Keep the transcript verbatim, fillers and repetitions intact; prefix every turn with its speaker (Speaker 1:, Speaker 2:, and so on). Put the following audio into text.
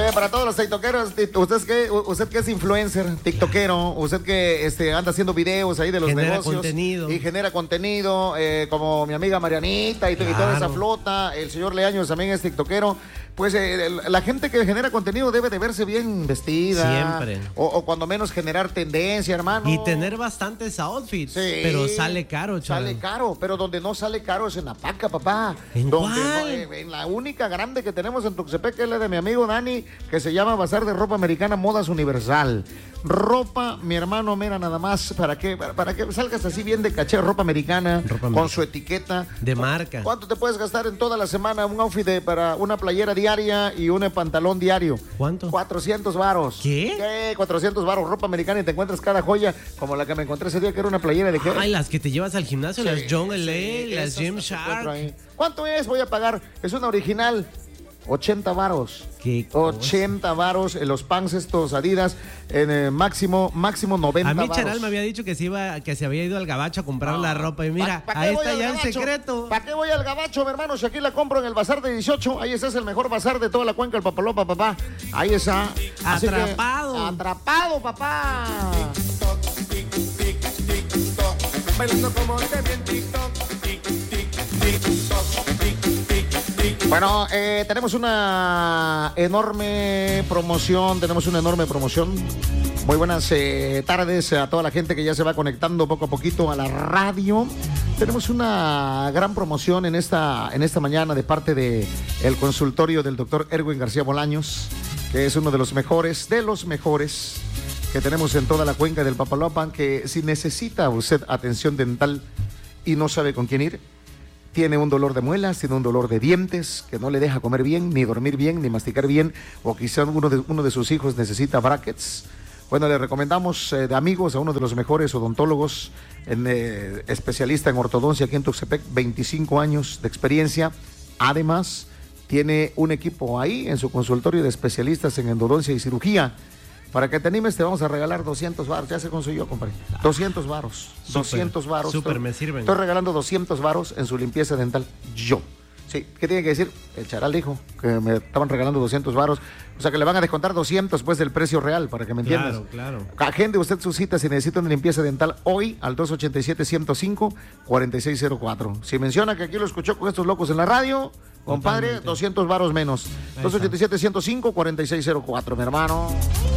Speaker 1: Oye, para todos los tiktokeros, ¿usted que usted que es influencer, tiktokero, usted que este, anda haciendo videos ahí de los
Speaker 2: genera
Speaker 1: negocios
Speaker 2: contenido.
Speaker 1: y genera contenido, eh, como mi amiga Marianita y, claro. y toda esa flota, el señor Leaños también es tiktokero, pues eh, la gente que genera contenido debe de verse bien vestida. Siempre. O, o cuando menos generar tendencia, hermano.
Speaker 2: Y tener bastantes outfits,
Speaker 1: sí,
Speaker 2: pero sale caro, chaval.
Speaker 1: Sale caro, pero donde no sale caro es en la paca, papá.
Speaker 2: ¿En
Speaker 1: donde
Speaker 2: cuál?
Speaker 1: No, eh, en la única grande que tenemos en Tuxtepec, que es la de mi amigo Dani, que se llama Bazar de Ropa Americana Modas Universal. Ropa, mi hermano, mira nada más, para que, para, para que salgas así bien de caché, ropa americana, ropa con americana. Su etiqueta.
Speaker 2: De marca.
Speaker 1: ¿Cuánto te puedes gastar en toda la semana un outfit de, para una playera diaria y un pantalón diario?
Speaker 2: ¿Cuánto?
Speaker 1: cuatrocientos varos.
Speaker 2: ¿Qué?
Speaker 1: ¿Qué? cuatrocientos varos, ropa americana y te encuentras cada joya, como la que me encontré ese día, que era una playera de qué.
Speaker 2: Ay, las que te llevas al gimnasio, sí, las John L A,
Speaker 1: sí,
Speaker 2: las Gymshark.
Speaker 1: ¿Cuánto es? Voy a pagar. Es una original. ochenta varos.
Speaker 2: ¿Qué
Speaker 1: ochenta varos en los pants estos Adidas en eh, máximo máximo noventa varos.
Speaker 2: A mí Charal me había dicho que se iba que se había ido al Gabacho a comprar no. la ropa y mira, ¿Pa, pa ahí está ya el secreto.
Speaker 1: ¿Para qué voy al Gabacho, mi hermano? Si aquí la compro en el bazar de dieciocho, ahí ese es el mejor bazar de toda la cuenca, el Papalopa, papá. Ahí está. Así
Speaker 2: atrapado.
Speaker 1: Que, atrapado, papá. Bailando como te vi en TikTok. Bueno, eh, tenemos una enorme promoción, tenemos una enorme promoción. Muy buenas eh, tardes a toda la gente que ya se va conectando poco a poquito a la radio. Tenemos una gran promoción en esta, en esta mañana de parte del consultorio del doctor Erwin García Bolaños, que es uno de los mejores, de los mejores que tenemos en toda la cuenca del Papaloapan, que si necesita usted atención dental y no sabe con quién ir, tiene un dolor de muelas, tiene un dolor de dientes, que no le deja comer bien, ni dormir bien, ni masticar bien, o quizá uno de, uno de sus hijos necesita brackets. Bueno, le recomendamos eh, de amigos a uno de los mejores odontólogos, en, eh, especialista en ortodoncia aquí en Tuxtepec, veinticinco años de experiencia. Además, tiene un equipo ahí en su consultorio de especialistas en endodoncia y cirugía. Para que te animes, te vamos a regalar doscientos varos. Ya se consiguió, compadre. doscientos varos. doscientos varos.
Speaker 2: Súper, me sirven.
Speaker 1: Estoy regalando doscientos varos en su limpieza dental. Yo. Sí, ¿qué tiene que decir? El Charal dijo que me estaban regalando doscientos varos. O sea, que le van a descontar doscientos pues del precio real, para que me entiendas.
Speaker 2: Claro, claro.
Speaker 1: Agende usted su cita si necesita una limpieza dental hoy al dos ochenta y siete, ciento cinco, cuarenta y seis cero cuatro. Si menciona que aquí lo escuchó con estos locos en la radio, compadre, totalmente. doscientos varos menos. dos ochenta y siete, ciento cinco, cuarenta y seis cero cuatro, mi hermano.